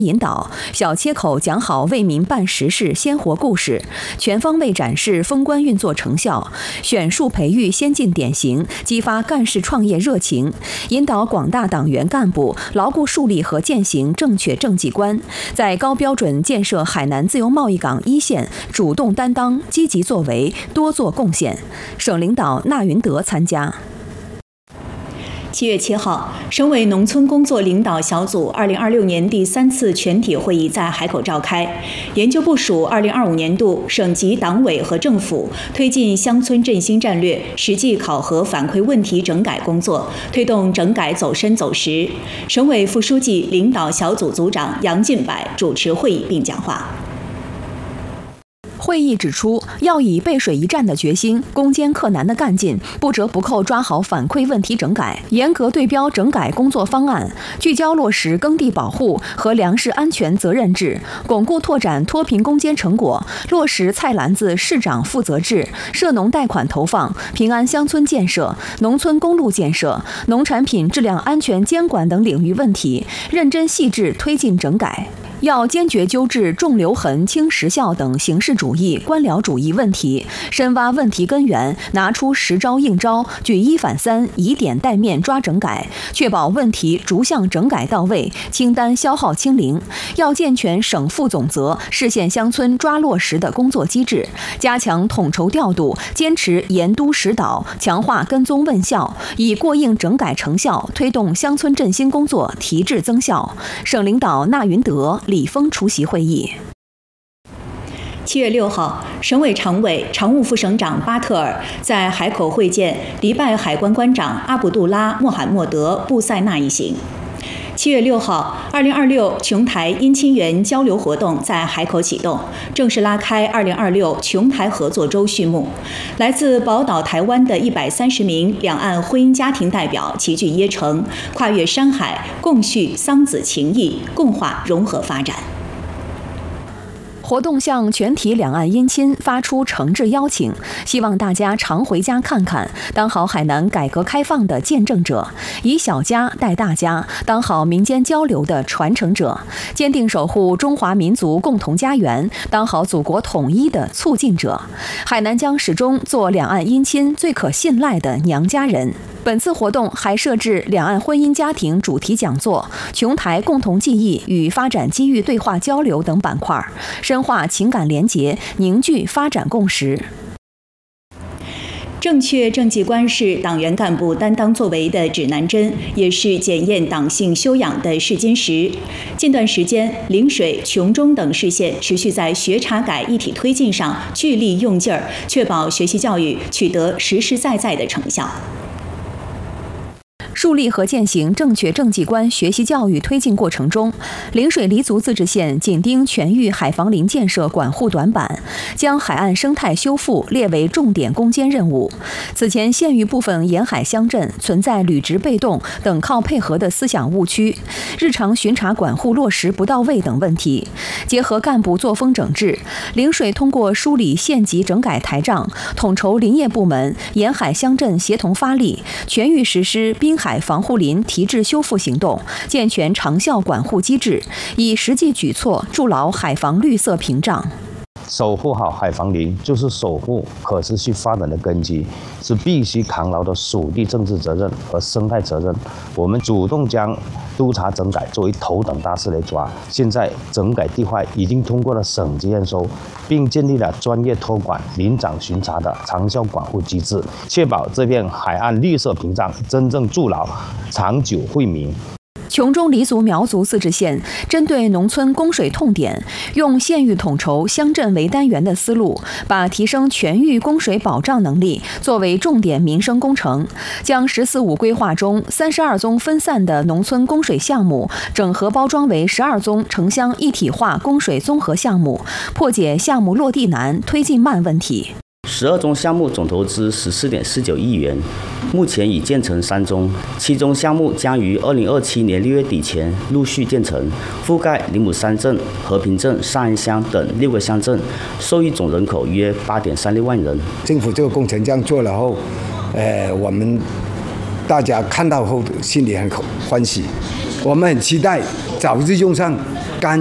引导，小切口讲好为民办实事鲜活故事，全方位展示封关运作成效，选树培育先进典型，激发干事创业热情，引导广大党员干部牢固树立和践行正确政绩观，在高标准建设海南自由贸易港一线主动担当、积极作为、多做贡献。省领导纳云德参加。 7月7号，省委农村工作领导小组2026年第3次全体会议在海口召开，研究部署2025年度省级党委和政府推进乡村振兴战略实际考核反馈问题整改工作，推动整改走深走实。省委副书记、领导小组组长杨进柏主持会议并讲话。 会议指出，要以背水一战的决心、攻坚克难的干劲，不折不扣抓好反馈问题整改，严格对标整改工作方案，聚焦落实耕地保护和粮食安全责任制，巩固拓展脱贫攻坚成果，落实菜篮子市长负责制、涉农贷款投放、平安乡村建设、农村公路建设、农产品质量安全监管等领域问题，认真细致推进整改。要坚决纠治重留痕、轻时效等形式主义、官僚主义问题，深挖问题根源，拿出实招硬招，举一反三，以点带面抓整改，确保问题逐项整改到位，清单消耗清零。要健全省副总责、市县乡村抓落实的工作机制，加强统筹调度，坚持严督实导，强化跟踪问效，以过硬整改成效推动乡村振兴工作提质增效。省领导纳云德、李峰出席会议。 7月6号，省委常委、常务副省长巴特尔在海口会见迪拜海关关长阿卜杜拉·穆罕默德·布塞纳一行。7月6号，2026琼台因亲缘交流活动在海口启动，正式拉开2026琼台合作周序幕。来自宝岛台湾的130名两岸婚姻家庭代表齐聚椰城，跨越山海，共叙桑梓情谊，共话融合发展。 活动向全体两岸姻亲发出诚挚邀请，希望大家常回家看看，当好海南改革开放的见证者，以小家带大家，当好民间交流的传承者，坚定守护中华民族共同家园，当好祖国统一的促进者。海南将始终做两岸姻亲最可信赖的娘家人。本次活动还设置两岸婚姻家庭主题讲座、琼台共同记忆与发展机遇对话交流等板块，深化情感联结，凝聚发展共识。 正确政绩观是党员干部担当作为的指南针，也是检验党性修养的试金石。近段时间，陵水、琼中等市县持续在学查改一体推进上聚力用劲儿，确保学习教育取得实实在在的成效。 树立和践行正确政绩观学习教育推进过程中，陵水黎族自治县紧盯全域海防林建设管护短板，将海岸生态修复列为重点攻坚任务。此前，县域部分沿海乡镇存在履职被动等靠配合的思想误区，日常巡查管护落实不到位等问题。结合干部作风整治，陵水通过梳理县级整改台账，统筹林业部门、沿海乡镇协同发力，全域实施滨海防护林提质修复行动，健全长效管护机制，以实际举措筑牢海防绿色屏障。 守护好海防林，就是守护可持续发展的根基，是必须扛牢的属地政治责任和生态责任。我们主动将督查整改作为头等大事来抓。现在整改地块已经通过了省级验收，并建立了专业托管、林长巡查的长效管护机制，确保这片海岸绿色屏障真正筑牢，长久惠民。 琼中黎族苗族自治县针对农村供水痛点，用县域统筹、乡镇为单元的思路，把提升全域供水保障能力作为重点民生工程，将“14·5”规划中32宗分散的农村供水项目整合包装为12宗城乡一体化供水综合项目，破解项目落地难、推进慢问题。 12宗项目总投资14.49亿元，目前已建成3宗，7宗项目将于2027年6月底前陆续建成，覆盖林姆山镇、和平镇、上安乡等6个乡镇，受益总人口约8.36万人。 政府这个工程这样做了后，我们大家看到后心里很欢喜，我们很期待早日用上干